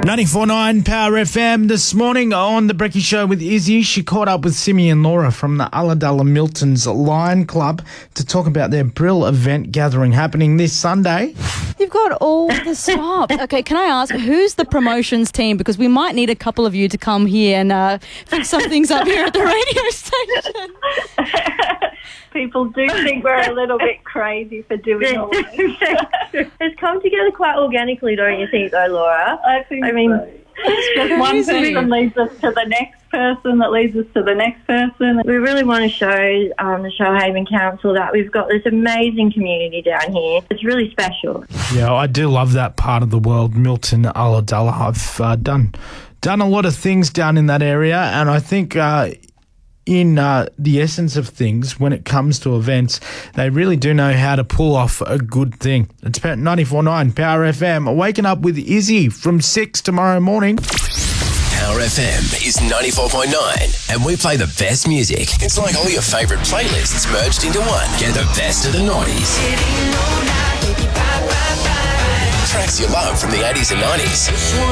94.9 Power FM this morning on The Brekkie Show with Izzy. She caught up with Simi and Laura from the Ulladulla Milton's Lion Club to talk about their Brill event gathering happening this Sunday. You've got all the stops. Okay, can I ask, who's the promotions team? Because we might need a couple of you to come here and fix some things up here at the radio station. People do think we're a little bit crazy for doing all this. It's come together quite organically, don't you think, though, Laura? I mean, just one person leads us to the next person that leads us to the next person. We really want to show the Shoalhaven Council that we've got this amazing community down here. It's really special. Yeah, I do love that part of the world, Milton, Ulladulla. I've done a lot of things down in that area, and I think in the essence of things, when it comes to events, they really do know how to pull off a good thing. It's 94.9 Power FM. Waking up with Izzy from 6 tomorrow morning. Power FM is 94.9 and we play the best music. It's like all your favourite playlists merged into one. Get the best of the 90s. Tracks you love from the 80s and 90s.